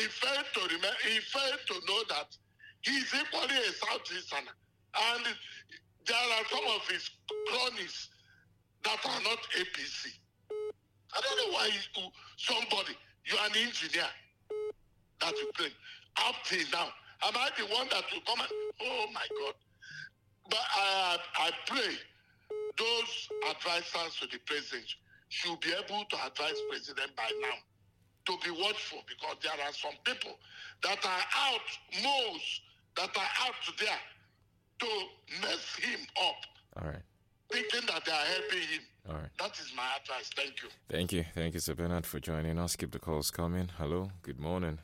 failed to remember. He failed to know that he's equally a Southeasterner, and there are some of his cronies that are not APC. I don't know why somebody, you're an engineer that you play. Up till now, am I the one that will come and, oh my God. But I pray those advisors to the president should be able to advise president by now to be watchful, because there are some people that are out there to mess him up. All right. Thinking that they are helping him. All right. That is my advice. Thank you. Thank you. Thank you, Sir Bernard, for joining us. Keep the calls coming. Hello. Good morning.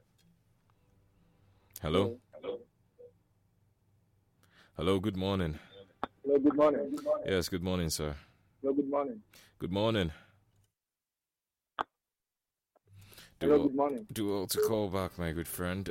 Hello. Hello. Good morning. Hello. Good morning. Yes. Good morning, sir. Hello. Good morning. Good morning. Hello. Good morning. Do well to call back, my good friend.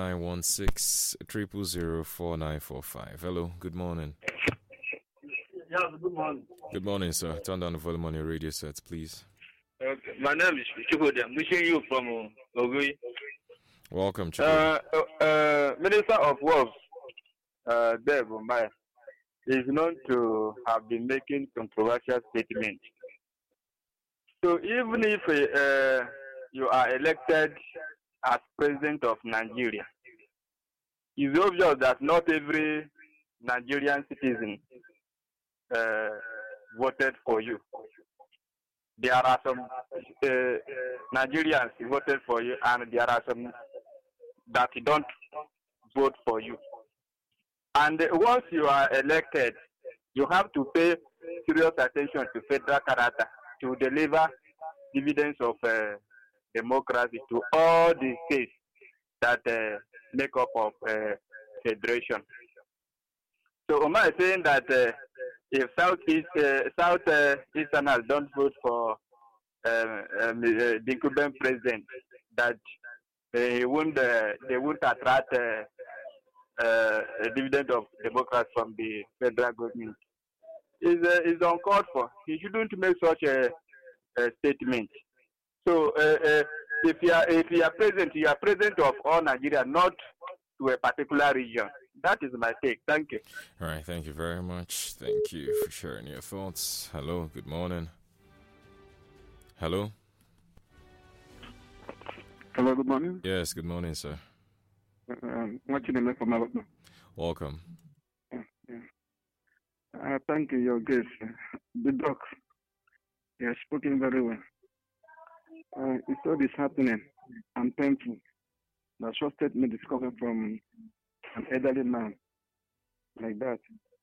0916-000-4945. Hello. Good morning. Yeah, good morning. Good morning, sir. Turn down the volume on your radio sets, please. Okay. My name is Chukwudi. I'm wishing you from Ogui. Welcome, Chukwudi. Minister of Works, Dave Umahi, is known to have been making controversial statements. So even if you are elected as president of Nigeria, it's obvious that not every Nigerian citizen voted for you. There are some Nigerians who voted for you, and there are some that don't vote for you. And once you are elected, you have to pay serious attention to federal character to deliver dividends of democracy to all the states that make up of federation. So Omar is saying that if Southeasterners don't vote for the incumbent president, that they won't attract a dividend of democracy from the federal government. Is uncalled for. He shouldn't make such a statement. So if you are president, you are president of all Nigeria, not to a particular region. That is my take. Thank you. All right. Thank you very much. Thank you for sharing your thoughts. Hello. Good morning. Hello. Hello. Good morning. Yes. Good morning, sir. What's your name from Alabama? Welcome. Thank you, your guest. The doc. You have spoken very well. It's all this happening. I'm thankful. That short statement is coming from an elderly man like that.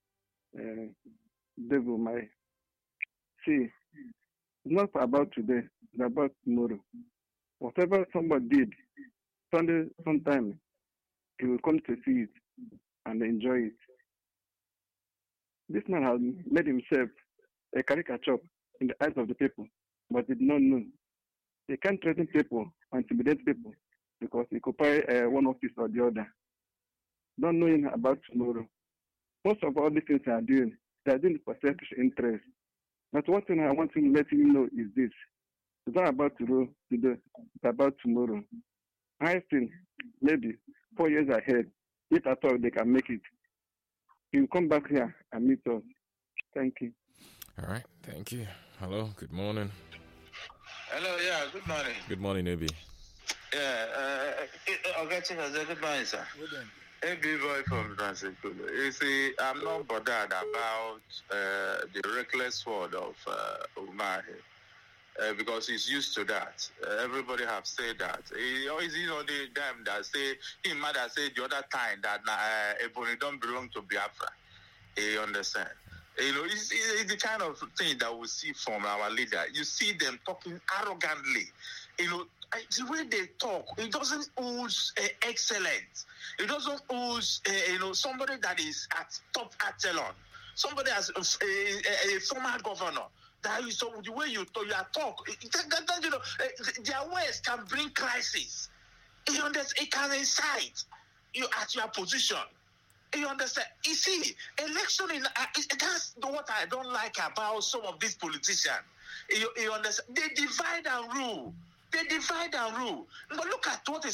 Devil, my. See, it's not about today, it's about tomorrow. Whatever somebody did, sometime he will come to see it and enjoy it. This man has made himself a caricature in the eyes of the people, but did not know. He can't threaten people or intimidate people because he occupy one office or the other. Not knowing about tomorrow. Most of all these things they are doing it for selfish interest. But one thing I want to let you know is this. It's not about today, it's about tomorrow. I think maybe 4 years ahead, if at all they can make it, he will come back here and meet us. Thank you. All right. Thank you. Hello. Good morning. Hello. Yeah. Good morning. Good morning, Obi. Yeah. Good morning, sir. Good morning. Hey, big boy from Transikulu. You see, I'm not bothered about the reckless word of Umahi. Because he's used to that. Everybody have said that. He always is on the damn that say, him mother said the other time that Ebony don't belong to Biafra. You understand? It's the kind of thing that we see from our leader. You see them talking arrogantly. The way they talk, it doesn't ooze excellence. It doesn't ooze, somebody that is at top echelon. Somebody as a former governor. So the way you talk, their words can bring crisis. You understand? It can incite you at your position. You understand? You see, election that's what I don't like about some of these politicians. You understand? They divide and rule. But look at what is